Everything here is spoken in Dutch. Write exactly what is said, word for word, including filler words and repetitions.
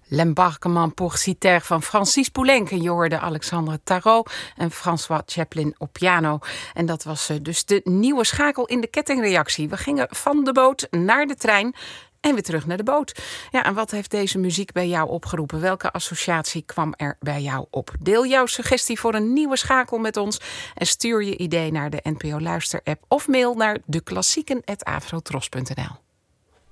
L'embarquement pour Citer van Francis Poulenc. En je hoorde Alexandre Tarot en François Chaplin op piano. En dat was dus de nieuwe schakel in de kettingreactie. We gingen van de boot naar de trein en weer terug naar de boot. Ja, en wat heeft deze muziek bij jou opgeroepen? Welke associatie kwam er bij jou op? Deel jouw suggestie voor een nieuwe schakel met ons en stuur je idee naar de N P O Luister app of mail naar deklassieken apenstaartje afrotros punt n l.